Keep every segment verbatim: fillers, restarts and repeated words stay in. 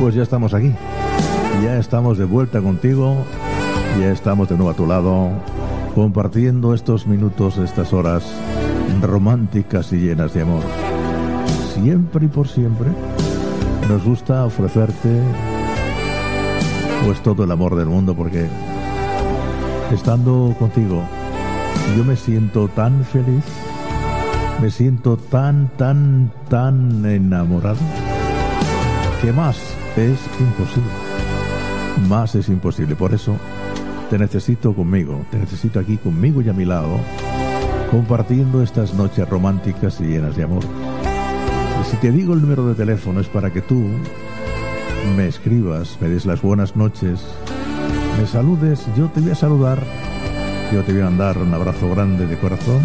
Pues ya estamos aquí, ya estamos de vuelta contigo, ya estamos de nuevo a tu lado, compartiendo estos minutos, estas horas románticas y llenas de amor. Siempre y por siempre nos gusta ofrecerte pues todo el amor del mundo, porque estando contigo yo me siento tan feliz, me siento tan, tan, tan enamorado, que más es imposible, más es imposible. Por eso te necesito conmigo, te necesito aquí conmigo y a mi lado, compartiendo estas noches románticas y llenas de amor. Y si te digo el número de teléfono es para que tú me escribas, me des las buenas noches, me saludes, yo te voy a saludar, yo te voy a mandar un abrazo grande de corazón.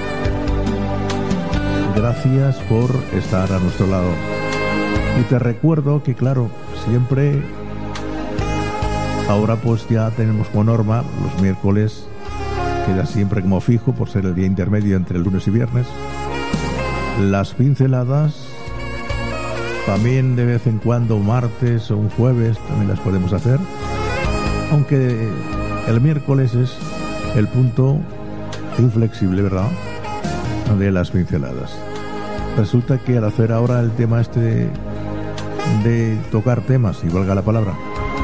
Gracias por estar a nuestro lado. Y te recuerdo que, claro, siempre, ahora pues ya tenemos como norma, los miércoles queda siempre como fijo, por ser el día intermedio entre el lunes y viernes, las pinceladas. También de vez en cuando, martes o un jueves, también las podemos hacer, aunque el miércoles es el punto inflexible, ¿verdad?, de las pinceladas. Resulta que al hacer ahora el tema este de, de tocar temas, y valga la palabra,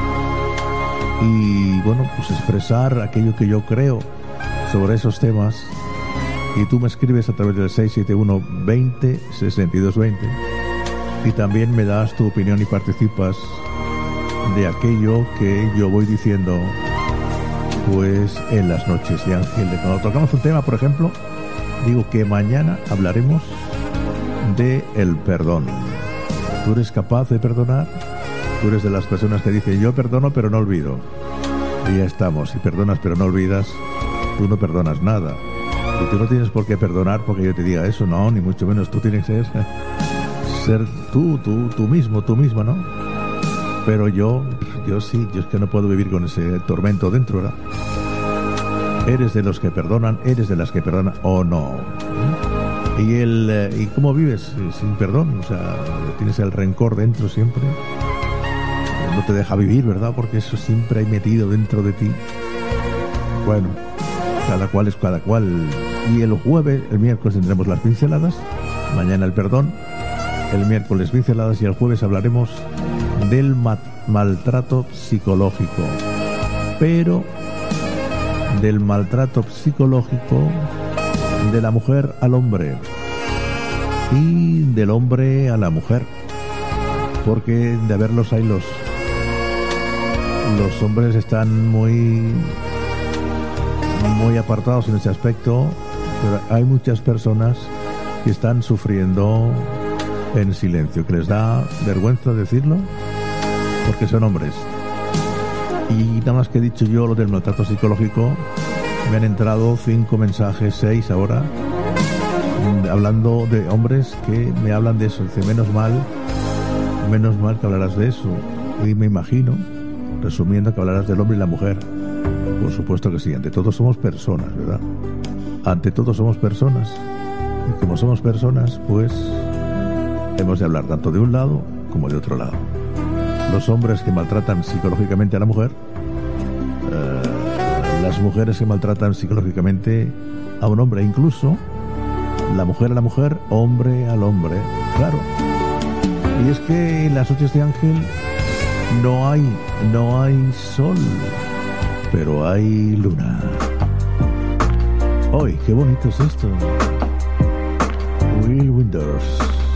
y bueno, pues expresar aquello que yo creo sobre esos temas, y tú me escribes a través del seis siete uno, veinte, sesenta y dos veinte, y también me das tu opinión y participas de aquello que yo voy diciendo pues en las noches de Ángel. De cuando tocamos un tema, por ejemplo, digo que mañana hablaremos de el perdón. ¿Tú eres capaz de perdonar? ¿Tú eres de las personas que dicen yo perdono pero no olvido? Y ya estamos, si perdonas pero no olvidas, tú no perdonas nada. Y tú no tienes por qué perdonar porque yo te diga eso, no, ni mucho menos. Tú tienes que ser, ser tú, tú, tú mismo, tú misma, ¿no? Pero yo, yo sí, yo es que no puedo vivir con ese tormento dentro, ¿verdad? ¿Eres de los que perdonan? ¿Eres de las que perdonan o no? ¿Y el y cómo vives sin perdón? O sea, tienes el rencor dentro siempre. No te deja vivir, ¿verdad? Porque eso siempre hay metido dentro de ti. Bueno, cada cual es cada cual. Y el jueves, el miércoles tendremos las pinceladas. Mañana el perdón. El miércoles pinceladas y el jueves hablaremos del ma- maltrato psicológico. Pero del maltrato psicológico de la mujer al hombre y del hombre a la mujer, porque de haberlos hay los los hombres están muy muy apartados en ese aspecto, pero hay muchas personas que están sufriendo en silencio, que les da vergüenza decirlo porque son hombres. Y nada más que he dicho yo lo del maltrato psicológico, me han entrado cinco mensajes, seis ahora, hablando de hombres que me hablan de eso. Dice, menos mal, menos mal que hablarás de eso. Y me imagino, resumiendo, que hablarás del hombre y la mujer. Por supuesto que sí, ante todo somos personas, ¿verdad? Ante todo somos personas. Y como somos personas, pues hemos de hablar tanto de un lado como de otro lado. Los hombres que maltratan psicológicamente a la mujer, eh, las mujeres que maltratan psicológicamente a un hombre, incluso la mujer a la mujer, hombre al hombre, claro. Y es que en las noches de Ángel no hay, no hay sol, pero hay luna. ¡Ay, qué bonito es esto! Will Winters.